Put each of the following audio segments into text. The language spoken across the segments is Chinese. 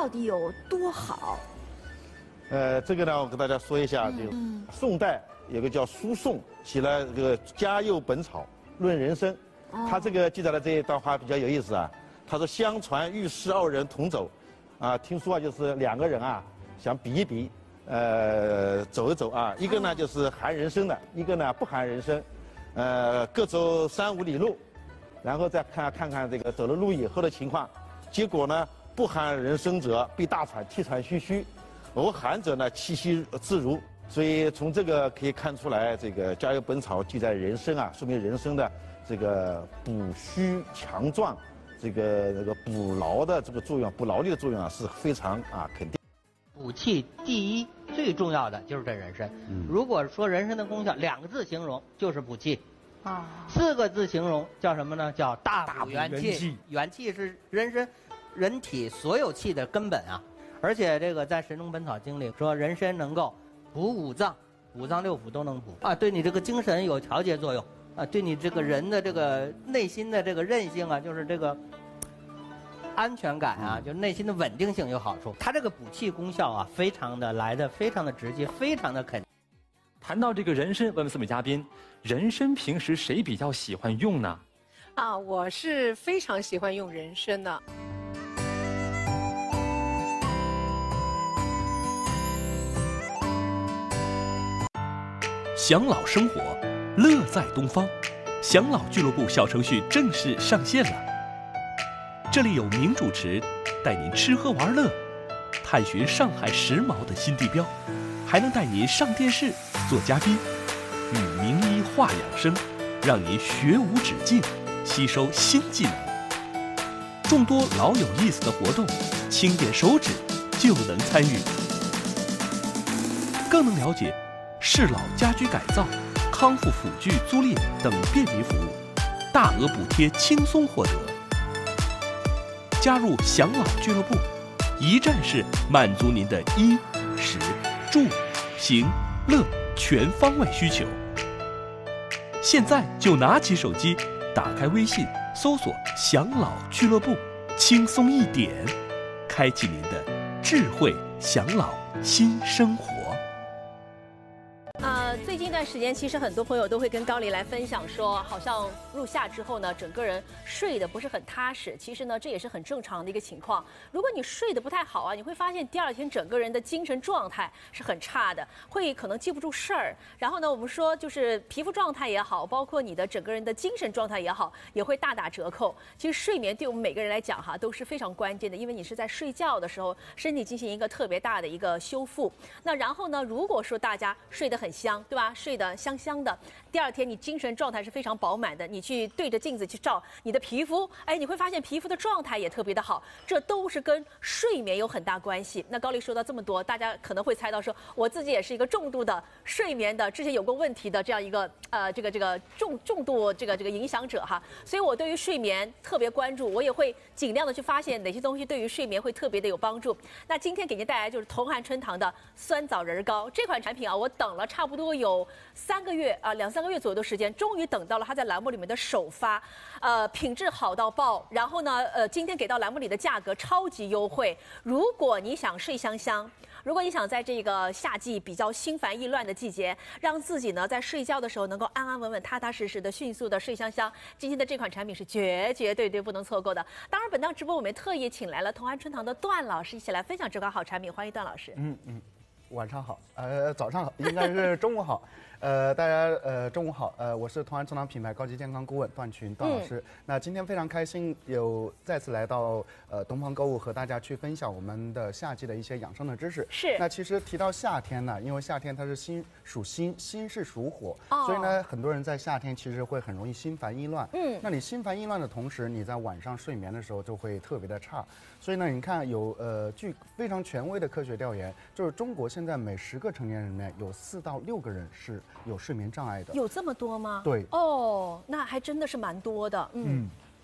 到底有多好？ 这个呢，我跟大家说一下，就宋代有个叫苏颂写了这个《嘉佑本草论人参》，他这个记载的这一段话比较有意思啊。他说：“相传御史2人同走，听说就是2个人想比一比，走一走啊。一个呢就是含人参的，一个呢不含人参，各走3、5里路，然后再看看这个走了路以后的情况。结果呢，不含人参者必大喘，气喘吁吁。”而寒者呢，气息自如，所以从这个可以看出来，这个《嘉佑本草》记载人参说明人参的这个补虚强壮，这个补劳的这个作用，补劳力的作用是非常肯定。 补气第一最重要的就是这人参。如果说人参的功效2个字形容，就是补气。4个字形容叫什么呢？叫大补元气。元气是人参人体所有气的根本啊。而且这个在《神农本草经》里说，人参能够补5脏，5脏6腑都能补对你这个精神有调节作用对你这个人的这个内心的这个韧性就是这个安全感就内心的稳定性有好处。它这个补气功效非常的直接，非常的肯定。 谈到这个人参，问问4位嘉宾，人参平时谁比较喜欢用呢？ 我是非常喜欢用人参的。 享老生活，乐在东方。享老俱乐部小程序正式上线了。这里有名主持带您吃喝玩乐，探寻上海时髦的新地标，还能带您上电视做嘉宾，与名医话养生，让您学无止境，吸收新技能。众多老有意思的活动，轻点手指就能参与，更能了解适老家居改造、康复辅具租赁等便民服务，大额补贴轻松获得。加入享老俱乐部，一站式满足您的衣、食、住、行、乐全方位需求。现在就拿起手机，打开微信，搜索“享老俱乐部”，轻松一点，开启您的智慧享老新生活。 最近一段时间，其实很多朋友都会跟高丽来分享说，好像入夏之后呢，整个人睡得不是很踏实。其实呢，这也是很正常的一个情况。如果你睡得不太好你会发现第2天整个人的精神状态是很差的，会可能记不住事儿。然后呢，我们说就是皮肤状态也好，包括你的整个人的精神状态也好，也会大打折扣。其实睡眠对我们每个人来讲都是非常关键的，因为你是在睡觉的时候，身体进行一个特别大的一个修复。那然后呢，如果说大家睡得很香，对吧？睡得香香的，第2天你精神状态是非常饱满的。你去对着镜子去照你的皮肤，你会发现皮肤的状态也特别的好，这都是跟睡眠有很大关系。那高丽说到这么多，大家可能会猜到说，我自己也是一个重度的睡眠的，之前有过问题的这样一个这个重度这个影响者所以我对于睡眠特别关注，我也会尽量的去发现哪些东西对于睡眠会特别的有帮助。那今天给您带来就是同涵春堂的酸枣仁膏这款产品我等了差不多有2、3个月左右的时间，终于等到了它在栏目里面的首发，品质好到爆。然后呢，今天给到栏目里的价格超级优惠。如果你想睡香香，如果你想在这个夏季比较心烦意乱的季节，让自己呢在睡觉的时候能够安安稳稳、踏踏实实的、迅速的睡香香，今天的这款产品是绝对不能错过的。当然，本档直播我们特意请来了同涵春堂的段老师一起来分享这款好产品，欢迎段老师。 晚上好，早上好，应该是中午好。大家中午好，我是同涵春堂品牌高级健康顾问段群段老师。那今天非常开心有再次来到东方购物，和大家去分享我们的夏季的一些养生的知识。 是。 那其实提到夏天呢，因为夏天它是属心是属火，所以呢很多人在夏天其实会很容易心烦意乱。那你心烦意乱的同时，你在晚上睡眠的时候就会特别的差。所以呢，你看有据非常权威的科学调研，就是中国现在每10个成年人里面有4到6个人是有睡眠障碍的。 有这么多吗？ 对。 那还真的是蛮多的。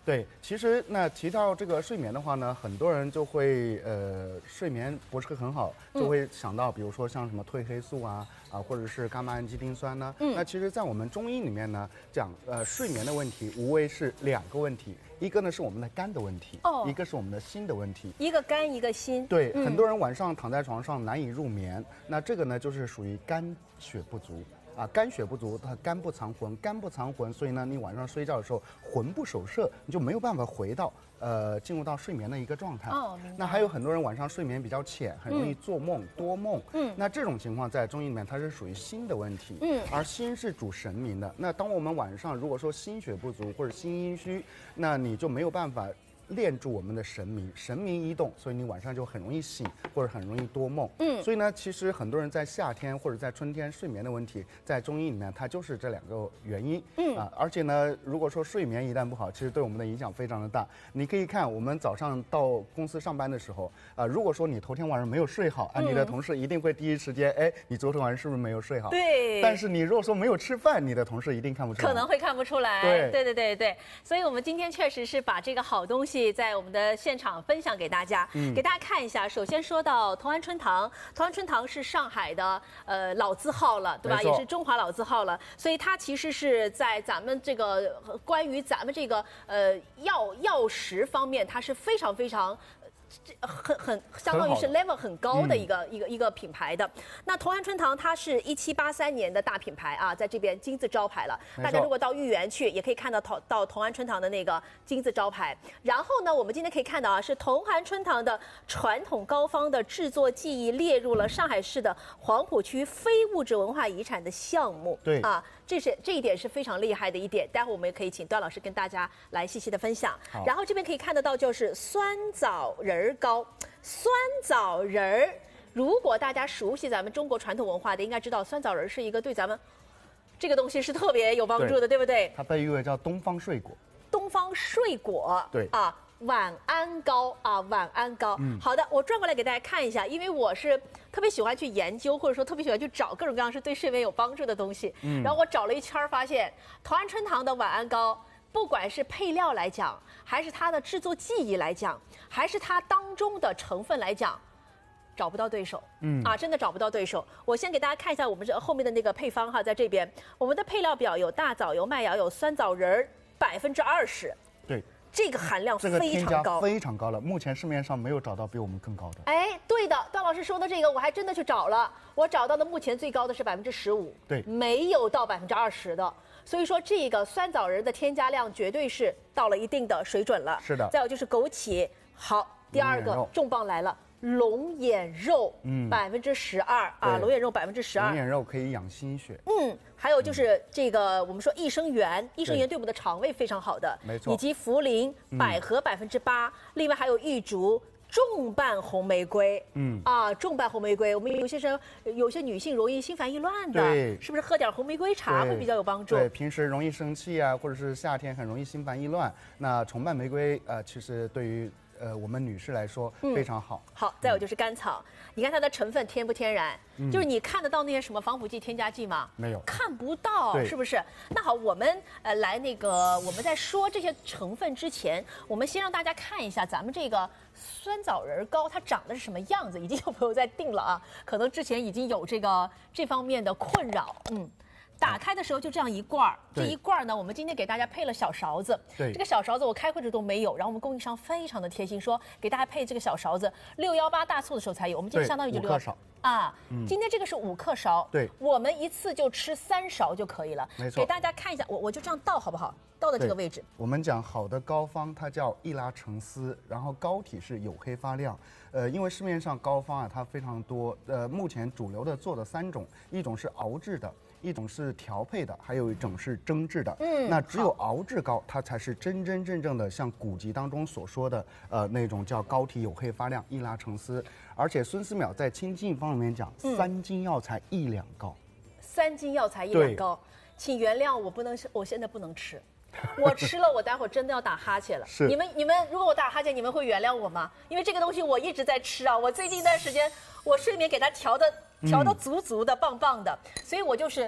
对，其实那提到这个睡眠的话呢，很多人就会睡眠不是很好，就会想到比如说像什么褪黑素啊或者是伽马氨基丁酸呢。那其实，在我们中医里面呢，讲睡眠的问题，无非是2个问题，一个呢是我们的肝的问题，一个是我们的心的问题。 一个肝，一个心。 对，很多人晚上躺在床上难以入眠，那这个呢就是属于肝血不足。肝血不足，它肝不藏魂，肝不藏魂，所以呢，你晚上睡觉的时候魂不守舍，你就没有办法回到进入到睡眠的一个状态。明白。那还有很多人晚上睡眠比较浅，很容易做梦、多梦。那这种情况在中医里面它是属于心的问题。而心是主神明的。那当我们晚上如果说心血不足或者心阴虚，那你就没有办法练住我们的神明，神明一动，所以你晚上就很容易醒，或者很容易多梦。所以呢，其实很多人在夏天或者在春天睡眠的问题，在中医里面它就是这2个原因。而且呢，如果说睡眠一旦不好，其实对我们的影响非常的大。你可以看我们早上到公司上班的时候，如果说你头天晚上没有睡好，你的同事一定会第一时间，你昨天晚上是不是没有睡好？ 对。 但是你如果说没有吃饭，你的同事一定看不出来。 可能会看不出来。对。所以我们今天确实是把这个好东西在我们的现场分享给大家，给大家看一下。首先说到同安春堂，同安春堂是上海的老字号了，对吧？也是中华老字号了，所以它其实是在咱们这个关于咱们这个药食方面，它是非常非常。很相当于是 level 很高的一个品牌的。那同安春堂它是1783年的大品牌啊，在这边金字招牌了。大家如果到豫园去，也可以看到同安春堂的那个金字招牌。然后呢，我们今天可以看到是同安春堂的传统膏方的制作技艺列入了上海市的黄浦区非物质文化遗产的项目。 对啊，这一点是非常厉害的一点。待会我们也可以请段老师跟大家来细细的分享。然后这边可以看得到就是酸枣仁膏，酸枣仁儿，如果大家熟悉咱们中国传统文化的，应该知道酸枣仁是一个对咱们这个东西是特别有帮助的，对不对？ 它被誉为叫东方睡果。 东方睡果， 对啊，晚安膏啊，晚安膏。好的，我转过来给大家看一下，因为我是特别喜欢去研究，或者说特别喜欢去找各种各样是对睡眠有帮助的东西。然后我找了一圈，发现同安春堂的晚安膏。不管是配料来讲，还是它的制作技艺来讲，还是它当中的成分来讲，找不到对手。真的找不到对手。我先给大家看一下我们这后面的那个配方哈，在这边我们的配料表有大枣、有麦芽、有酸枣仁20%。 对。 这个含量非常高， 这个添加非常高了。目前市面上没有找到比我们更高的。 对的，段老师说的这个，我还真的去找了，我找到的目前最高的是15%， 对， 没有到20%的。所以说这个酸枣仁的添加量绝对是到了一定的水准了。 是的。 再有就是枸杞，好，第二个重磅来了。龙眼肉，12%啊，龙眼肉12%。 龙眼肉可以养心血。 还有就是这个我们说益生元，益生元对我们的肠胃非常好的， 没错。 以及茯苓、百合8%，另外还有玉竹。重瓣红玫瑰，重瓣红玫瑰，我们有些女性容易心烦意乱的，是不是喝点红玫瑰茶会比较有帮助？ 对，平时容易生气啊，或者是夏天很容易心烦意乱，那重瓣玫瑰其实对于我们女士来说非常好。 好，再有就是甘草，你看它的成分天不天然？就是你看得到那些什么防腐剂、添加剂吗？ 没有， 看不到，是不是？那好，我们来我们在说这些成分之前，我们先让大家看一下咱们这个酸枣仁膏它长得是什么样子。已经有朋友在订了啊，可能之前已经有这方面的困扰。打开的时候就这样一罐儿，这一罐儿呢，我们今天给大家配了小勺子。 对， 这个小勺子我开会时都没有，然后我们供应商非常的贴心，说给大家配这个小勺子，618大促的时候才有。我们今天相当于就 5克勺啊，今天这个是5克勺。 对， 我们一次就吃3勺就可以了。 没错， 给大家看一下，我就这样倒好不好？倒到这个位置。 我们讲好的膏方，它叫易拉成丝，然后膏体是黝黑发亮。因为市面上膏方它非常多，目前主流的做的3种，一种是熬制的。一种是调配的，还有一种是蒸制的。那只有熬制膏，它才是真真正正的像古籍当中所说的那种叫膏体黝黑发亮、易拉成丝。而且孙思邈在清净方里面讲，3斤药材1两膏。 3斤药材1两膏，请原谅我现在不能吃。我吃了，我待会儿真的要打哈欠了。 是你们，如果我打哈欠，你们会原谅我吗？因为这个东西我一直在吃啊，我最近一段时间我睡眠给它调的足足的、棒棒的，所以我就是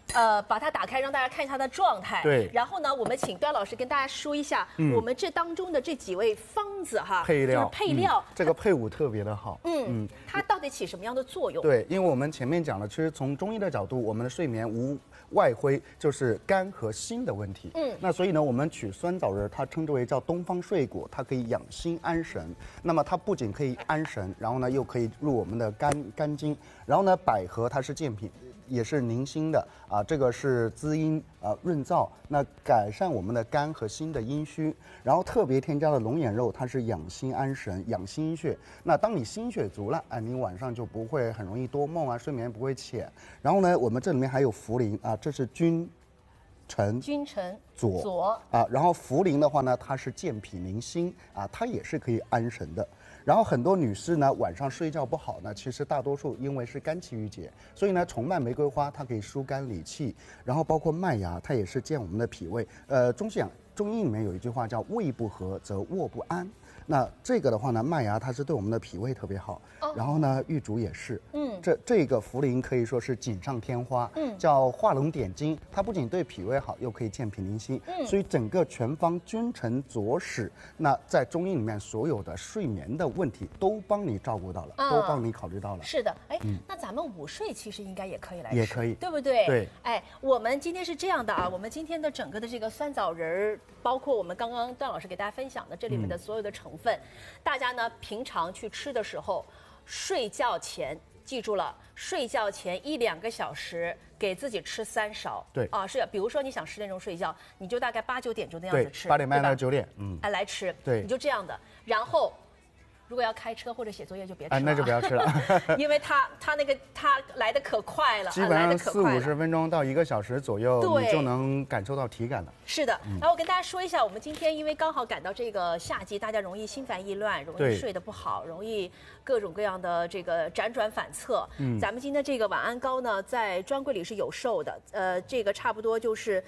把它打开，让大家看一下它的状态。 对。 然后呢，我们请端老师跟大家说一下，我们这当中的这几味方子哈， 配料， 就是配料， 这个配伍特别的好。 它到底起什么样的作用？ 对，因为我们前面讲了，其实从中医的角度，我们的睡眠无外乎就是肝和心的问题。那所以呢，我们取酸枣仁，它称之为叫东方睡果，它可以养心安神。那么它不仅可以安神，然后呢又可以入我们的肝经。然后呢，百合它是健脾，也是宁心的啊，这个是滋阴润燥，那改善我们的肝和心的阴虚。然后特别添加的龙眼肉，它是养心安神、养心血。那当你心血足了，你晚上就不会很容易多梦啊，睡眠不会浅。然后呢，我们这里面还有茯苓啊，这是君臣佐啊，然后茯苓的话呢，它是健脾宁心啊，它也是可以安神的。然后很多女士呢晚上睡觉不好呢，其实大多数因为是肝气郁结，所以呢重瓣玫瑰花它可以疏肝理气，然后包括麦芽它也是健我们的脾胃。中医里面有一句话叫胃不和则卧不安。那这个的话呢，麦芽它是对我们的脾胃特别好，然后呢，玉竹也是，这个茯苓可以说是锦上添花，叫画龙点睛，它不仅对脾胃好，又可以健脾宁心，所以整个全方君臣佐使，那在中医里面所有的睡眠的问题都帮你照顾到了，都帮你考虑到了。 是的，那咱们午睡其实应该也可以来吃， 也可以， 对不对？ 对， 我们今天是这样的啊，我们今天的整个的这个酸枣仁儿，包括我们刚刚段老师给大家分享的这里面的所有的成分，大家呢平常去吃的时候，睡觉前记住了，睡觉前1-2个小时给自己吃3勺。 对啊，是，比如说你想10点钟睡觉，你就大概8、9点钟的样子吃 ，8点半到9点， 来吃， 对， 你就这样的，然后。如果要开车或者写作业就别吃了， 那就不要吃了， 因为它来的可快了， 基本上40-50分钟到1个小时左右，你就能感受到体感了。 是的，然后我跟大家说一下，我们今天因为刚好赶到这个夏季，大家容易心烦意乱，容易睡得不好，容易各种各样的这个辗转反侧。咱们今天这个晚安膏呢，在专柜里是有售的，这个差不多就是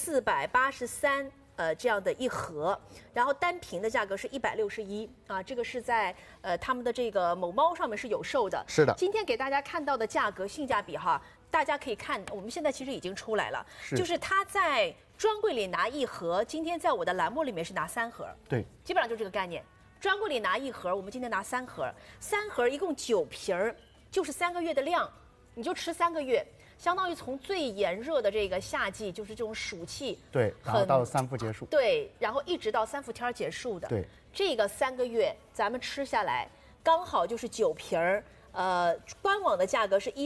483。这样的一盒，然后单瓶的价格是161啊，这个是在他们的这个某猫上面是有售的。 是的。 今天给大家看到的价格性价比哈，大家可以看，我们现在其实已经出来了，就是它在专柜里拿1盒，今天在我的栏目里面是拿3盒。 对， 基本上就这个概念。专柜里拿1盒，我们今天拿3盒，3盒一共9瓶儿，就是3个月的量，你就吃3个月。相当于从最炎热的这个夏季，就是这种暑气， 对，然后到3伏结束， 对，然后一直到3伏天结束的， 对， 这个3个月咱们吃下来，刚好就是9瓶儿，官网的价格是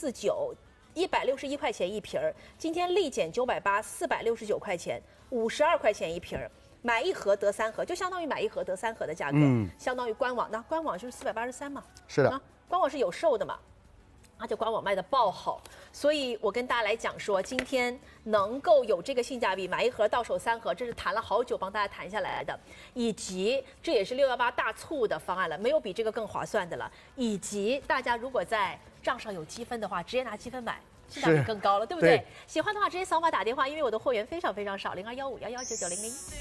1449，161块钱1瓶儿，今天立减980，469块钱，52块钱1瓶儿，买1盒得3盒，就相当于买1盒得3盒的价格，相当于官网，那官网就是483嘛， 是的， 官网是有售的嘛。而且官网卖的爆好，所以我跟大家来讲说，今天能够有这个性价比，买1盒到手3盒，这是谈了好久帮大家谈下来的，以及这也是618大促的方案了，没有比这个更划算的了。以及大家如果在账上有积分的话，直接拿积分买，性价比更高了，对不对？喜欢的话直接扫码打电话，因为我的货源非常非常少，0215119900。